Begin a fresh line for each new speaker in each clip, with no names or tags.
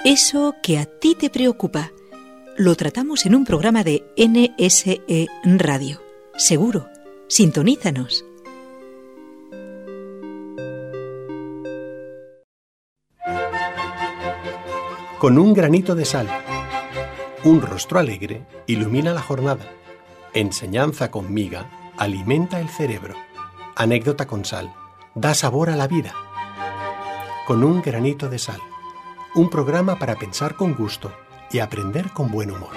Eso que a ti te preocupa, lo tratamos en un programa de NSE Radio. Seguro, sintonízanos.
Con un granito de sal, un rostro alegre ilumina la jornada. Enseñanza con miga alimenta el cerebro. Anécdota con sal da sabor a la vida. Con un granito de sal, un programa para pensar con gusto y aprender con buen humor.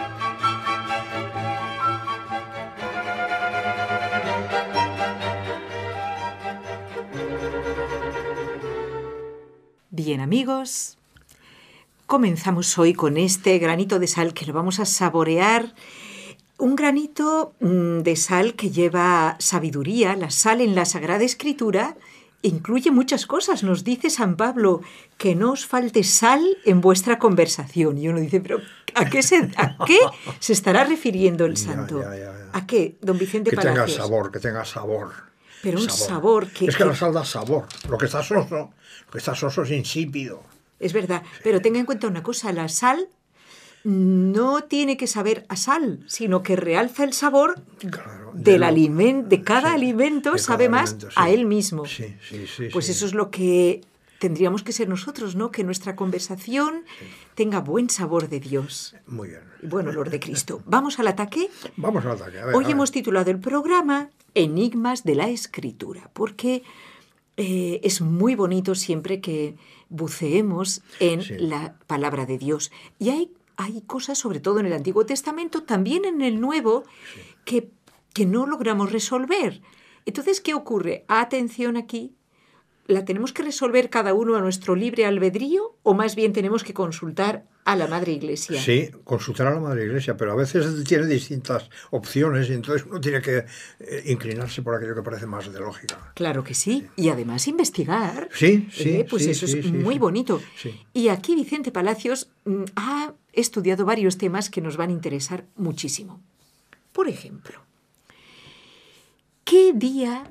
Bien, amigos, comenzamos hoy con este granito de sal que lo vamos a saborear. Un granito de sal que lleva sabiduría. La sal en la Sagrada Escritura incluye muchas cosas. Nos dice San Pablo que no os falte sal en vuestra conversación. Y uno dice, pero ¿a qué se estará refiriendo el santo?
Ya.
¿A qué, don Vicente Palacios?
Que tenga sabor.
Pero un sabor que...
Es que la sal da sabor. Lo que está soso es insípido.
Es verdad, pero tenga en cuenta una cosa, la sal no tiene que saber a sal, sino que realza el sabor del alimento, de cada alimento, sabe más a él mismo.
Sí.
Pues eso es lo que tendríamos que ser nosotros, ¿no? Que nuestra conversación tenga buen sabor de Dios.
Muy bien.
Y buen olor de Cristo. ¿Vamos al ataque?
Vamos al ataque.
Hoy hemos titulado el programa Enigmas de la Escritura, porque es muy bonito siempre que buceemos en la palabra de Dios. Y hay cosas, sobre todo en el Antiguo Testamento, también en el Nuevo, que no logramos resolver. Entonces, ¿qué ocurre? Atención aquí. ¿La tenemos que resolver cada uno a nuestro libre albedrío o más bien tenemos que consultar a la Madre Iglesia?
Sí, consultar a la Madre Iglesia, pero a veces tiene distintas opciones y entonces uno tiene que inclinarse por aquello que parece más de lógica.
Claro que sí. Y además investigar. Pues eso es muy bonito.
Sí.
Y aquí Vicente Palacios ha estudiado varios temas que nos van a interesar muchísimo. Por ejemplo, ¿qué día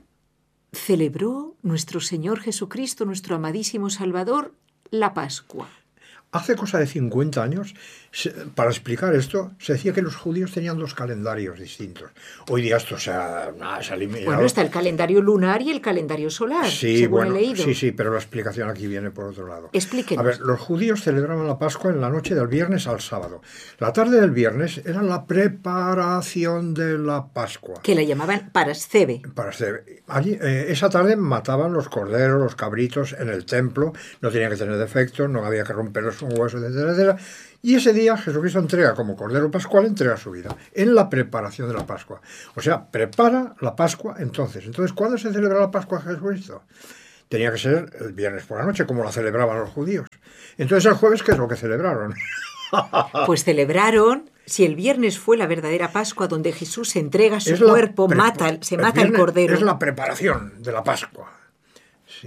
celebró nuestro Señor Jesucristo, nuestro amadísimo Salvador, la Pascua?
Hace cosa de 50 años, para explicar esto, se decía que los judíos tenían dos calendarios distintos. Hoy día esto se ha eliminado.
Bueno, está el calendario lunar y el calendario solar, según he leído.
Sí, pero la explicación aquí viene por otro lado.
Explíquenos.
A ver, los judíos celebraban la Pascua en la noche del viernes al sábado. La tarde del viernes era la preparación de la Pascua.
Que la llamaban Parasceve.
Allí, esa tarde mataban los corderos, los cabritos en el templo. No tenían que tener defectos, no había que romperlos un hueso, etcétera. Y ese día Jesucristo entrega, como Cordero Pascual, entrega su vida en la preparación de la Pascua. O sea, prepara la Pascua entonces. Entonces, ¿cuándo se celebra la Pascua de Jesucristo? Tenía que ser el viernes por la noche, como la celebraban los judíos. Entonces, el jueves, ¿qué es lo que celebraron?
Pues celebraron, si el viernes fue la verdadera Pascua, donde Jesús se entrega su cuerpo, mata el cordero.
Es la preparación de la Pascua. Sí.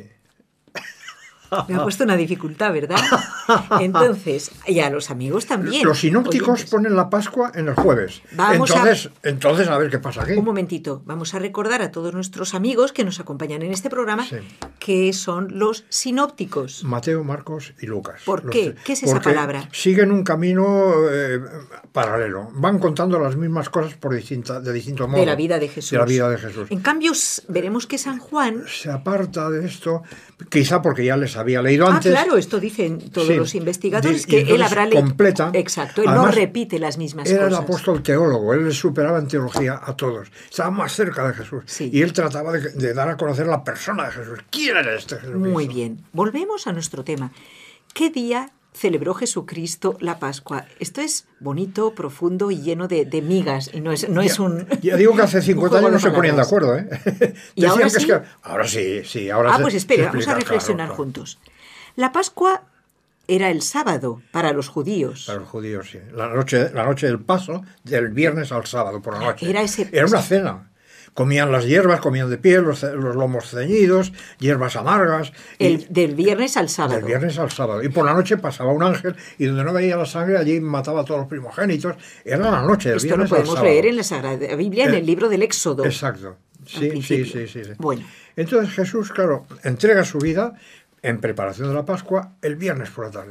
Me ha puesto una dificultad, ¿verdad? Entonces, y a los amigos también.
Los sinópticos ponen la Pascua en el jueves. Entonces, a ver qué pasa aquí.
Un momentito. Vamos a recordar a todos nuestros amigos que nos acompañan en este programa que son los sinópticos.
Mateo, Marcos y Lucas.
¿Por qué? ¿Qué es esa palabra?
Siguen un camino paralelo. Van contando las mismas cosas de distinto modo.
De la vida de Jesús.
En
cambio, veremos que San Juan
se aparta de esto, quizá porque ya les había leído antes.
Claro, esto dicen todos los investigadores, que él habrá leído.
Completa.
Exacto, él no repite las mismas cosas.
Era el apóstol teólogo, él les superaba en teología a todos. Estaba más cerca de Jesús.
Sí.
Y él trataba de dar a conocer la persona de Jesús. ¿Quién era este Jesús?
Muy bien. Volvemos a nuestro tema. ¿Qué día celebró Jesucristo la Pascua? Esto es bonito, profundo y lleno de migas. Y no es un...
Ya digo que hace 50 años no se ponían de acuerdo, ¿eh?
¿Y ahora sí?
Ahora sí.
Pues espera, vamos a reflexionar juntos. La Pascua era el sábado para los judíos.
Para los judíos, sí. La noche del paso, del viernes al sábado por la noche. Era una cena. Comían las hierbas, comían de pie, los lomos ceñidos, hierbas amargas.
Del viernes al sábado.
Del viernes al sábado. Y por la noche pasaba un ángel y donde no veía la sangre, allí mataba a todos los primogénitos. Era la noche del viernes al sábado.
Esto lo podemos leer en la Sagrada Biblia, en el libro del Éxodo.
Exacto. Sí.
Bueno.
Entonces Jesús, claro, entrega su vida en preparación de la Pascua el viernes por la tarde.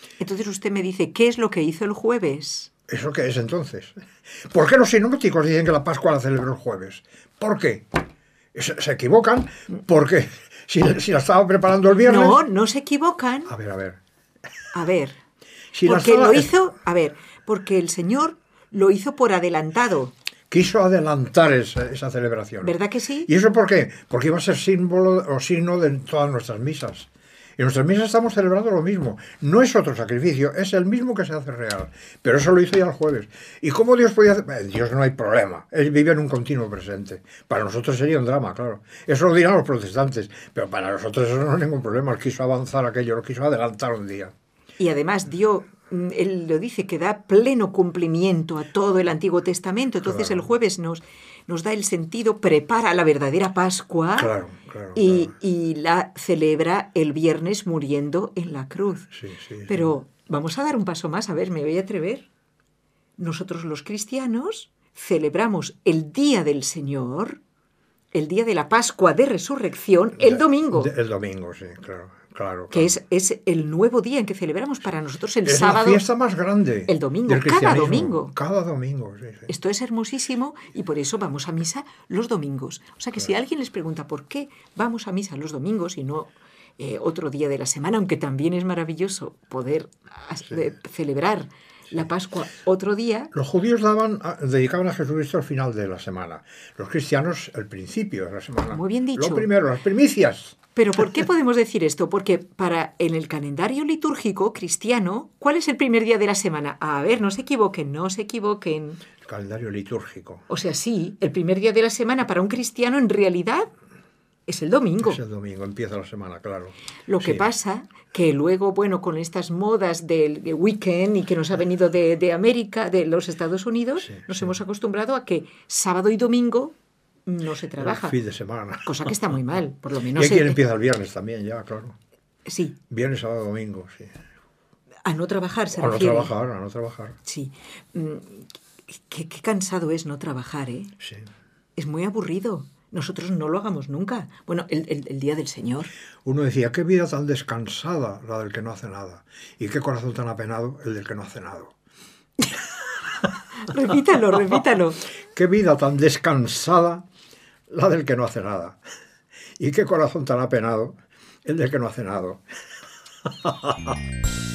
Entonces usted me dice, ¿qué es lo que hizo el jueves?
¿Eso qué es entonces? ¿Por qué los sinópticos dicen que la Pascua la celebró el jueves? ¿Por qué? ¿Se equivocan? Porque si la estaba preparando el viernes...
No, no se equivocan.
A ver.
A ver,
Si la
porque
estaba-
lo hizo, a ver, porque el Señor lo hizo por adelantado,
Quiso adelantar esa celebración.
¿verdad que sí?
¿Y eso por qué? Porque iba a ser símbolo o signo de todas nuestras misas. En nuestras misas estamos celebrando lo mismo. No es otro sacrificio, es el mismo que se hace real. Pero eso lo hizo ya el jueves. ¿Y cómo Dios podía hacer? Dios no hay problema. Él vive en un continuo presente. Para nosotros sería un drama, claro. Eso lo dirán los protestantes. Pero para nosotros eso no es ningún problema. Él quiso avanzar aquello, lo quiso adelantar un día.
Y además él lo dice, que da pleno cumplimiento a todo el Antiguo Testamento. Entonces
Claro.
el jueves nos da el sentido, prepara la verdadera Pascua
Claro.
y la celebra el viernes muriendo en la cruz.
Sí.
Pero vamos a dar un paso más, a ver, me voy a atrever. Nosotros los cristianos celebramos el Día del Señor, el Día de la Pascua de Resurrección, el domingo,
El domingo, sí, claro.
que es el nuevo día en que celebramos para nosotros el
Es
sábado.
la fiesta más grande.
El domingo,
del
cada
cristianismo.
domingo.
Cada domingo, sí.
Esto es hermosísimo y por eso vamos a misa los domingos. O sea que si alguien les pregunta por qué vamos a misa los domingos y no otro día de la semana, aunque también es maravilloso poder celebrar la Pascua otro día.
Los judíos dedicaban a Jesucristo al final de la semana. Los cristianos al principio de la semana.
Muy bien dicho.
Lo primero, las primicias.
Pero ¿por qué podemos decir esto? Porque en el calendario litúrgico cristiano, ¿cuál es el primer día de la semana? A ver, no se equivoquen.
El calendario litúrgico.
O sea, sí, el primer día de la semana para un cristiano en realidad es el domingo.
Es el domingo, empieza la semana, claro.
Lo que
Sí.
pasa que luego, bueno, con estas modas del weekend y que nos ha venido de América, de los Estados Unidos, nos hemos acostumbrado a que sábado y domingo no se trabaja.
El fin de semana.
Cosa que está muy mal, por lo
Y
menos.
hay quien empieza el viernes también, ya, claro.
Sí,
Viernes, sábado, domingo, sí.
a no trabajar se
A no
refiere.
trabajar.
Sí. Qué cansado es no trabajar, ¿eh?
Sí.
Es muy aburrido. Nosotros no lo hagamos nunca. Bueno, el Día del Señor.
Uno decía, qué vida tan descansada la del que no hace nada. Y qué corazón tan apenado el del que no hace nada.
Repítalo.
Qué vida tan descansada la del que no hace nada. Y qué corazón tan apenado el del que no hace nada.